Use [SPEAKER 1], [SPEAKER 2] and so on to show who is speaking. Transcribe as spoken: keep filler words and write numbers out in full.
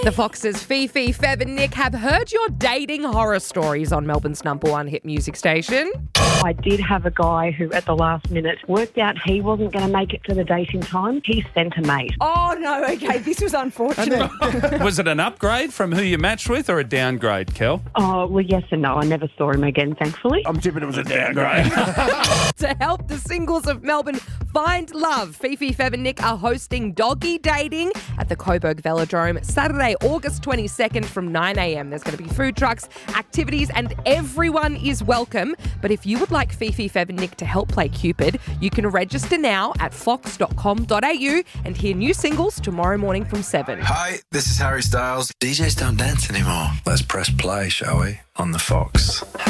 [SPEAKER 1] The Foxes, Fifi, Feb and Nick have heard your dating horror stories on Melbourne's number one hit music station.
[SPEAKER 2] I did have a guy who at the last minute worked out he wasn't going to make it to the date in time. He sent a mate.
[SPEAKER 1] Oh, no, okay, this was unfortunate.
[SPEAKER 3] Was it an upgrade from who you matched with or a downgrade, Kel?
[SPEAKER 2] Oh, well, yes and no. I never saw him again, thankfully.
[SPEAKER 4] I'm tipping it was a downgrade.
[SPEAKER 1] To help the singles of Melbourne find love, Fifi, Feb and Nick are hosting Doggy Dating at the Coburg Velodrome Saturday, August twenty-second from nine a.m. There's going to be food trucks, activities, and everyone is welcome. But if you would like Fifi, Feb and Nick to help play Cupid, you can register now at fox dot com dot a u and hear new singles tomorrow morning from seven.
[SPEAKER 5] Hi, this is Harry Styles. D Js don't dance anymore. Let's press play, shall we? On the Fox.